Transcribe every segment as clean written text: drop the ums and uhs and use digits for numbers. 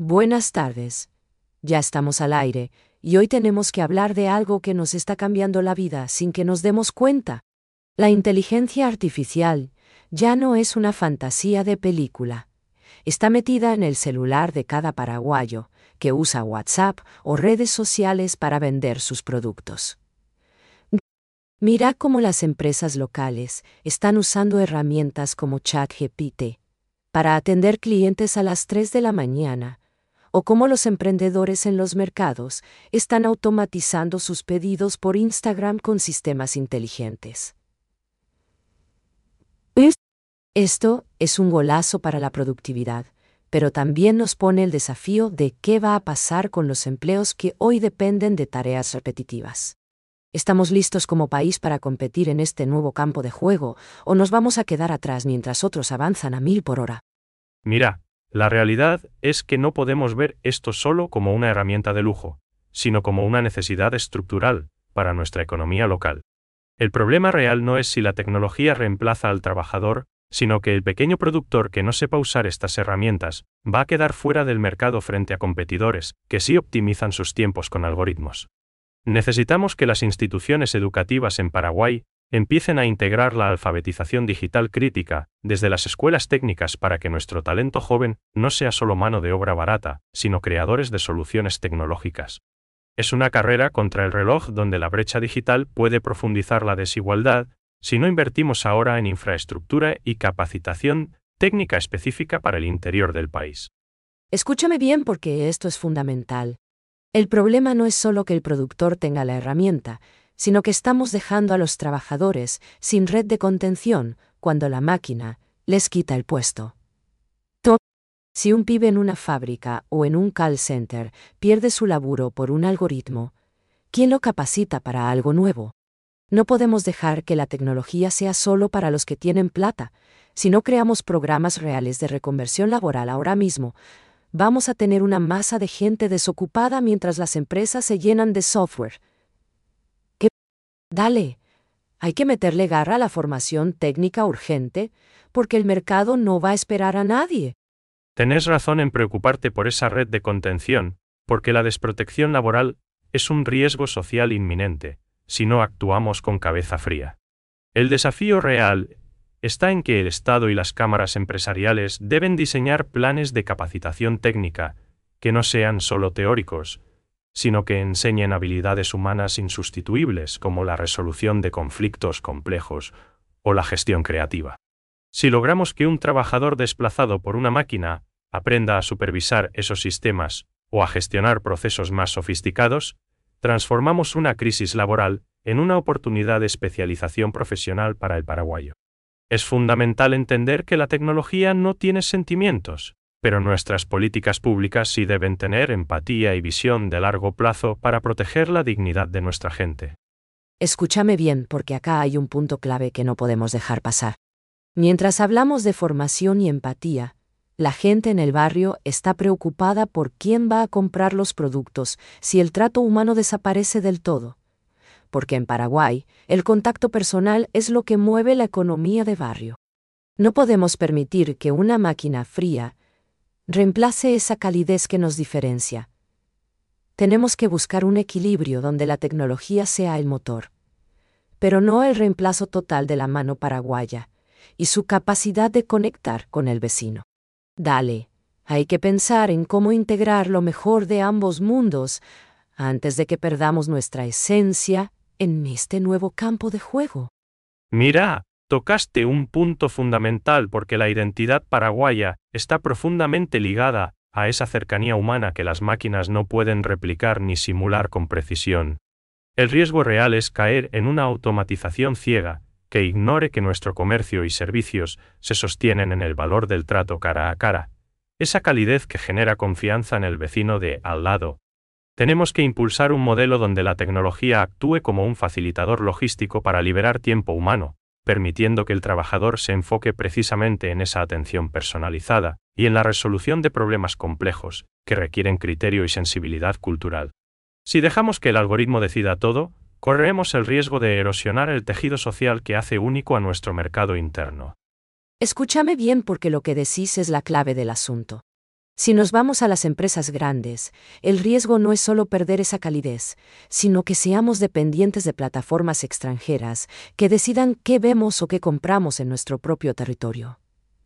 Buenas tardes. Ya estamos al aire, y hoy tenemos que hablar de algo que nos está cambiando la vida sin que nos demos cuenta. La inteligencia artificial ya no es una fantasía de película. Está metida en el celular de cada paraguayo que usa WhatsApp o redes sociales para vender sus productos. Mira cómo las empresas locales están usando herramientas como ChatGPT para atender clientes a las 3 de la mañana, o cómo los emprendedores en los mercados están automatizando sus pedidos por Instagram con sistemas inteligentes. Esto es un golazo para la productividad, pero también nos pone el desafío de qué va a pasar con los empleos que hoy dependen de tareas repetitivas. ¿Estamos listos como país para competir en este nuevo campo de juego, o nos vamos a quedar atrás mientras otros avanzan a 1000 por hora? Mira, la realidad es que no podemos ver esto solo como una herramienta de lujo, sino como una necesidad estructural para nuestra economía local. El problema real no es si la tecnología reemplaza al trabajador, sino que el pequeño productor que no sepa usar estas herramientas va a quedar fuera del mercado frente a competidores que sí optimizan sus tiempos con algoritmos. Necesitamos que las instituciones educativas en Paraguay empiecen a integrar la alfabetización digital crítica desde las escuelas técnicas para que nuestro talento joven no sea solo mano de obra barata, sino creadores de soluciones tecnológicas. Es una carrera contra el reloj donde la brecha digital puede profundizar la desigualdad si no invertimos ahora en infraestructura y capacitación técnica específica para el interior del país. Escúchame bien porque esto es fundamental. El problema no es solo que el productor tenga la herramienta, sino que estamos dejando a los trabajadores sin red de contención cuando la máquina les quita el puesto. Si un pibe en una fábrica o en un call center pierde su laburo por un algoritmo, ¿quién lo capacita para algo nuevo? No podemos dejar que la tecnología sea solo para los que tienen plata. Si no creamos programas reales de reconversión laboral ahora mismo, vamos a tener una masa de gente desocupada mientras las empresas se llenan de software. Dale, hay que meterle garra a la formación técnica urgente, porque el mercado no va a esperar a nadie. Tenés razón en preocuparte por esa red de contención, porque la desprotección laboral es un riesgo social inminente, si no actuamos con cabeza fría. El desafío real está en que el Estado y las cámaras empresariales deben diseñar planes de capacitación técnica que no sean solo teóricos, sino que enseñen habilidades humanas insustituibles como la resolución de conflictos complejos o la gestión creativa. Si logramos que un trabajador desplazado por una máquina aprenda a supervisar esos sistemas o a gestionar procesos más sofisticados, transformamos una crisis laboral en una oportunidad de especialización profesional para el paraguayo. Es fundamental entender que la tecnología no tiene sentimientos, pero nuestras políticas públicas sí deben tener empatía y visión de largo plazo para proteger la dignidad de nuestra gente. Escúchame bien porque acá hay un punto clave que no podemos dejar pasar. Mientras hablamos de formación y empatía, la gente en el barrio está preocupada por quién va a comprar los productos si el trato humano desaparece del todo. Porque en Paraguay, el contacto personal es lo que mueve la economía de barrio. No podemos permitir que una máquina fría reemplace esa calidez que nos diferencia. Tenemos que buscar un equilibrio donde la tecnología sea el motor, pero no el reemplazo total de la mano paraguaya y su capacidad de conectar con el vecino. Dale, hay que pensar en cómo integrar lo mejor de ambos mundos antes de que perdamos nuestra esencia en este nuevo campo de juego. Mira, tocaste un punto fundamental porque la identidad paraguaya está profundamente ligada a esa cercanía humana que las máquinas no pueden replicar ni simular con precisión. El riesgo real es caer en una automatización ciega que ignore que nuestro comercio y servicios se sostienen en el valor del trato cara a cara, esa calidez que genera confianza en el vecino de al lado. Tenemos que impulsar un modelo donde la tecnología actúe como un facilitador logístico para liberar tiempo humano, permitiendo que el trabajador se enfoque precisamente en esa atención personalizada y en la resolución de problemas complejos que requieren criterio y sensibilidad cultural. Si dejamos que el algoritmo decida todo, corremos el riesgo de erosionar el tejido social que hace único a nuestro mercado interno. Escúchame bien porque lo que decís es la clave del asunto. Si nos vamos a las empresas grandes, el riesgo no es solo perder esa calidez, sino que seamos dependientes de plataformas extranjeras que decidan qué vemos o qué compramos en nuestro propio territorio.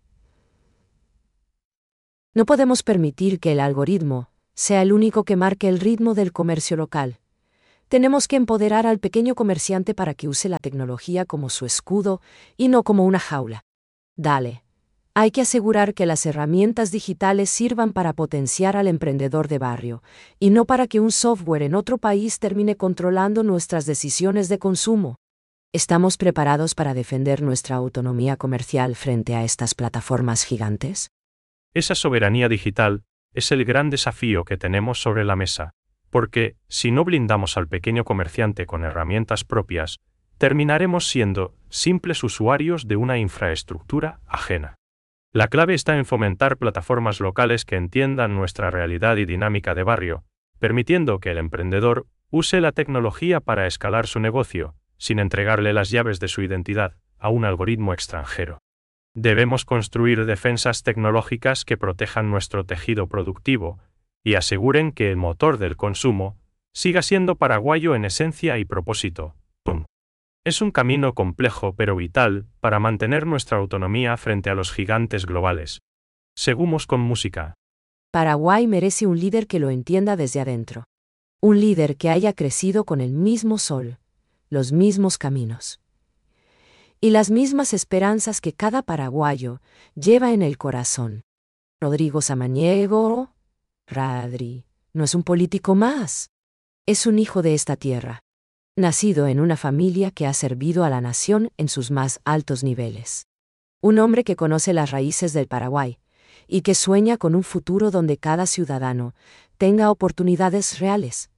No podemos permitir que el algoritmo sea el único que marque el ritmo del comercio local. Tenemos que empoderar al pequeño comerciante para que use la tecnología como su escudo y no como una jaula. Dale. Hay que asegurar que las herramientas digitales sirvan para potenciar al emprendedor de barrio, y no para que un software en otro país termine controlando nuestras decisiones de consumo. ¿Estamos preparados para defender nuestra autonomía comercial frente a estas plataformas gigantes? Esa soberanía digital es el gran desafío que tenemos sobre la mesa, porque, si no blindamos al pequeño comerciante con herramientas propias, terminaremos siendo simples usuarios de una infraestructura ajena. La clave está en fomentar plataformas locales que entiendan nuestra realidad y dinámica de barrio, permitiendo que el emprendedor use la tecnología para escalar su negocio, sin entregarle las llaves de su identidad a un algoritmo extranjero. Debemos construir defensas tecnológicas que protejan nuestro tejido productivo y aseguren que el motor del consumo siga siendo paraguayo en esencia y propósito. Es un camino complejo pero vital para mantener nuestra autonomía frente a los gigantes globales. Seguimos con música. Paraguay merece un líder que lo entienda desde adentro. Un líder que haya crecido con el mismo sol, los mismos caminos y las mismas esperanzas que cada paraguayo lleva en el corazón. Rodrigo Samaniego, Radri, no es un político más. Es un hijo de esta tierra, nacido en una familia que ha servido a la nación en sus más altos niveles. Un hombre que conoce las raíces del Paraguay y que sueña con un futuro donde cada ciudadano tenga oportunidades reales.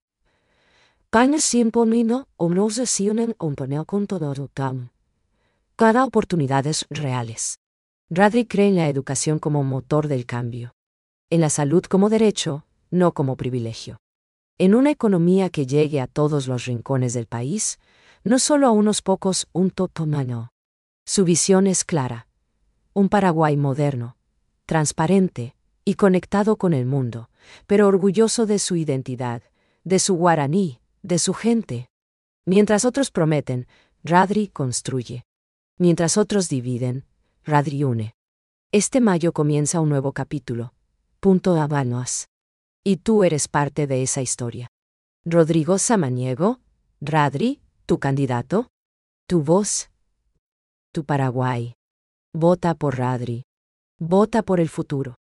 Cada oportunidades reales. Radri cree en la educación como motor del cambio. En la salud como derecho, no como privilegio. En una economía que llegue a todos los rincones del país, no solo a unos pocos, un totomano. Su visión es clara. Un Paraguay moderno, transparente y conectado con el mundo, pero orgulloso de su identidad, de su guaraní, de su gente. Mientras otros prometen, Radri construye. Mientras otros dividen, Radri une. Este mayo comienza un nuevo capítulo. Punto Habanos. Y tú eres parte de esa historia. Rodrigo Samaniego, Radri, tu candidato, tu voz, tu Paraguay. Vota por Radri. Vota por el futuro.